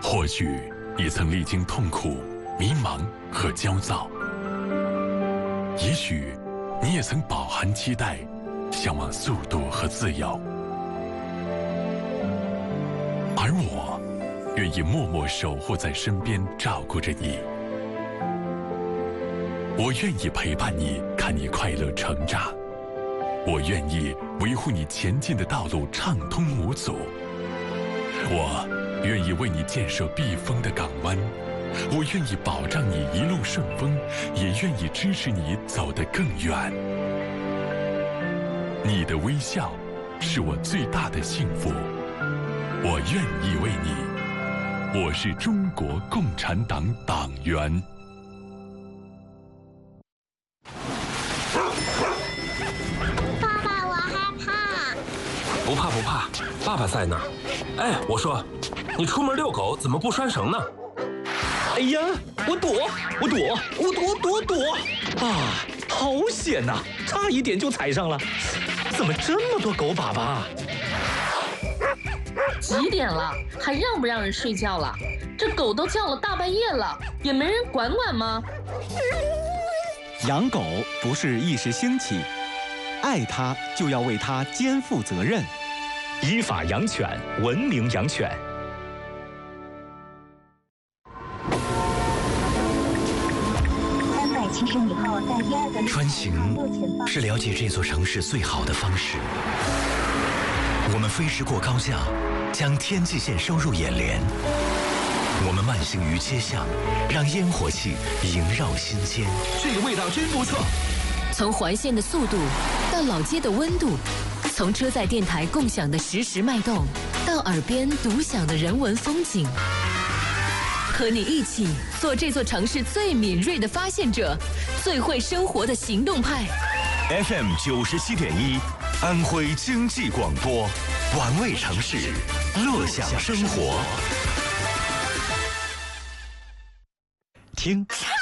或许你曾历经痛苦、迷茫和焦躁，也许你也曾饱含期待，向往速度和自由。而我愿意默默守护在身边，照顾着你。我愿意陪伴你，看你快乐成长。我愿意维护你前进的道路畅通无阻。我愿意为你建设避风的港湾，我愿意保障你一路顺风，也愿意支持你走得更远。你的微笑是我最大的幸福，我愿意为你。我是中国共产党党员。 爸爸，我害怕。 不怕不怕，爸爸在呢。哎，我说，你出门遛狗怎么不拴绳呢？ 哎呀，我躲！啊，好险呐，差一点就踩上了。怎么这么多狗粑粑？ 几点了，还让不让人睡觉了？这狗都叫了大半夜了，也没人管管吗？ 养狗不是一时兴起，爱它就要为它肩负责任。 依法养犬，文明养犬。 370以后在第2个穿行是了解这座城市最好的方式。我们飞驰过高架，将天际线收入眼帘。我们慢行于街巷，让烟火气萦绕心间。 这个味道真不错。 从环线的速度到老街的温度，从车载电台共享的实时脉动，到耳边独享的人文风景，和你一起做这座城市最敏锐的发现者，最会生活的行动派。 FM 97.1，安徽经济广播，玩味城市，乐享生活。 听，